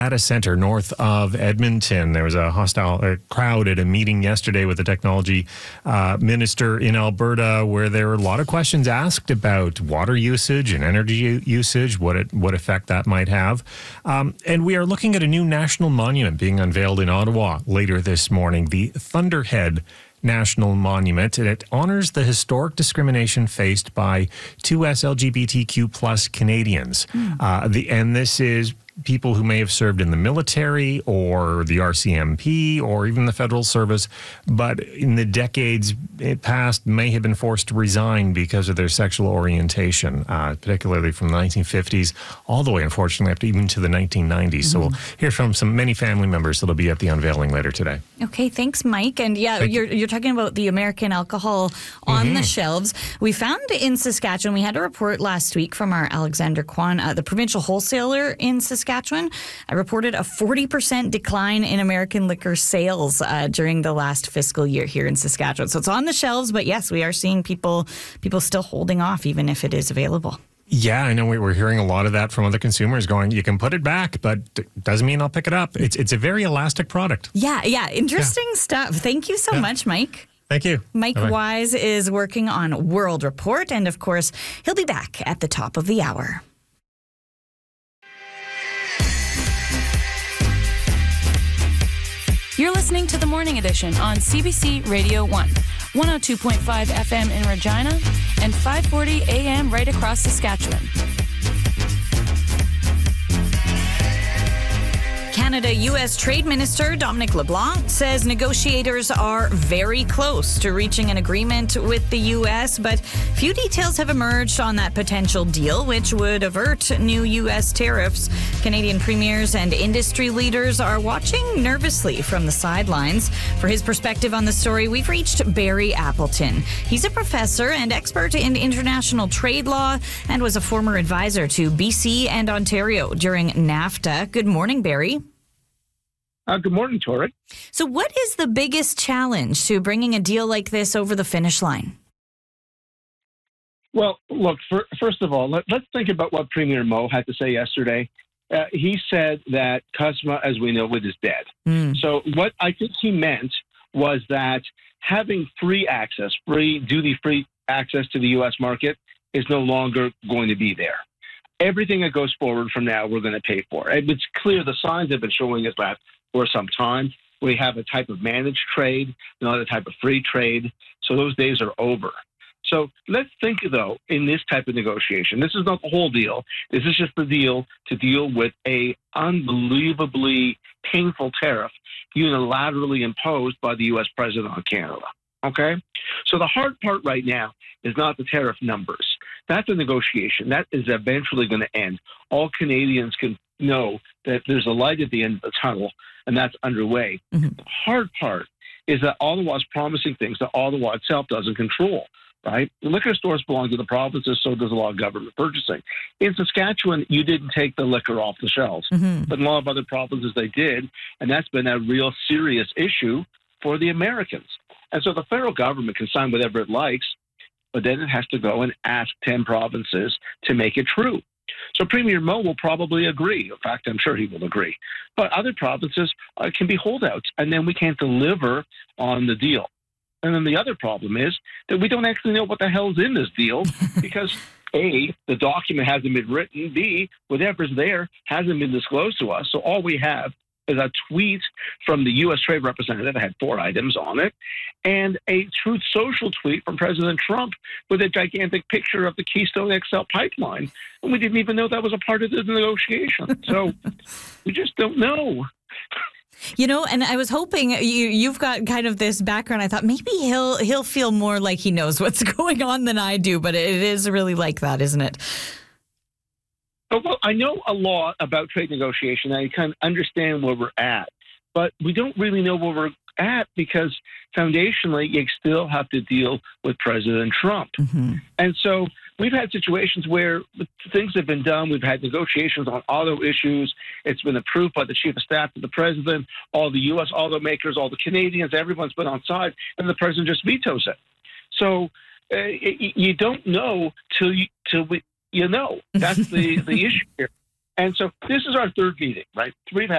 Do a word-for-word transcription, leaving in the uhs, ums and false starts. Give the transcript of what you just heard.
At a center north of Edmonton, there was a hostile uh, crowd at a meeting yesterday with the technology uh, minister in Alberta, where there were a lot of questions asked about water usage and energy u- usage, what it, what effect that might have. Um, and we are looking at a new national monument being unveiled in Ottawa later this morning, the Thunderhead National Monument, and it honors the historic discrimination faced by two S L G B T Q plus Canadians. Mm. Uh, the and this is people who may have served in the military or the R C M P or even the federal service, but in the decades past may have been forced to resign because of their sexual orientation, uh, particularly from the nineteen fifties all the way, unfortunately, up to even to the nineteen nineties. Mm-hmm. So we'll hear from some many family members that'll be at the unveiling later today. Okay, thanks, Mike. And yeah, Thank you're you're talking about the American alcohol on mm-hmm. the shelves. We found in Saskatchewan, we had a report last week from our Alexander Kwan, uh, the provincial wholesaler in Saskatchewan. I reported a forty percent decline in American liquor sales uh, during the last fiscal year here in Saskatchewan. So it's on the shelves, but yes, we are seeing people people still holding off, even if it is available. Yeah, I know we're hearing a lot of that from other consumers going, you can put it back, but it doesn't mean I'll pick it up. It's it's a very elastic product. Yeah, yeah. Interesting yeah. stuff. Thank you so yeah. much, Mike. Thank you. Mike Bye-bye. Wise is working on World Report, and of course, he'll be back at the top of the hour. You're listening to the Morning Edition on C B C Radio one, one oh two point five F M in Regina, and five forty A M right across Saskatchewan. Canada U S Trade Minister Dominic LeBlanc says negotiators are very close to reaching an agreement with the U S, but few details have emerged on that potential deal, which would avert new U S tariffs. Canadian premiers and industry leaders are watching nervously from the sidelines. For his perspective on the story, we've reached Barry Appleton. He's a professor and expert in international trade law and was a former advisor to B C and Ontario during NAFTA. Good morning, Barry. Uh, good morning, Tori. So what is the biggest challenge to bringing a deal like this over the finish line? Well, look, for, first of all, let, let's think about what Premier Moe had to say yesterday. Uh, he said that CUSMA, as we know it, is dead. Mm. So what I think he meant was that having free access, free, duty-free access to the U S market is no longer going to be there. Everything that goes forward from now, we're going to pay for. And it's clear the signs have been showing us that for some time. We have a type of managed trade, another type of free trade. So those days are over. So let's think, though, in this type of negotiation. This is not the whole deal. This is just the deal to deal with a unbelievably painful tariff unilaterally imposed by the U S president on Canada. Okay? So the hard part right now is not the tariff numbers. That's a negotiation. That is eventually going to end. All Canadians can know that there's a light at the end of the tunnel, and that's underway. Mm-hmm. The hard part is that Ottawa is promising things that Ottawa itself doesn't control, right? The liquor stores belong to the provinces, so does a lot of government purchasing. In Saskatchewan, you didn't take the liquor off the shelves, mm-hmm. but in a lot of other provinces they did, and that's been a real serious issue for the Americans. And so the federal government can sign whatever it likes, but then it has to go and ask ten provinces to make it true. So Premier Moe will probably agree. In fact, I'm sure he will agree. But other provinces uh, can be holdouts, and then we can't deliver on the deal. And then the other problem is that we don't actually know what the hell's in this deal because, A, the document hasn't been written. B, whatever's there hasn't been disclosed to us. So all we have is a tweet from the U S Trade Representative that had four items on it, and a Truth Social tweet from President Trump with a gigantic picture of the Keystone X L pipeline. And we didn't even know that was a part of the negotiation. So we just don't know. You know, and I was hoping you, you've got kind of this background. I thought maybe he'll he'll feel more like he knows what's going on than I do, but it is really like that, isn't it? Well, I know a lot about trade negotiation. I kind of understand where we're at, but we don't really know where we're at because foundationally, you still have to deal with President Trump. Mm-hmm. And so we've had situations where things have been done. We've had negotiations on auto issues. It's been approved by the chief of staff to the president, all the U S automakers, all the Canadians, everyone's been on side, and the president just vetoes it. So uh, you don't know till you, till we, you know. That's the, the issue here. And so this is our third meeting, right? We've had